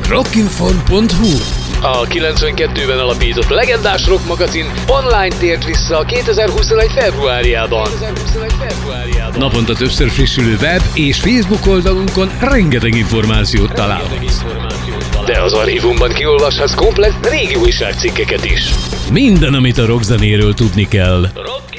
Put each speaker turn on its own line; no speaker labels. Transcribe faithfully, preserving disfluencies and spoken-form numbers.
rockinform pont hu.
A kilencvenkettőben alapított legendás rock magazin online tért vissza kétezer-huszonegy februárjában.
Naponta többször frissülő web és Facebook oldalunkon rengeteg információt találhatsz.
De az archívumban kiolvashatsz komplett régi újságcikkeket is.
Minden, amit a rockzenéről tudni kell.
Rock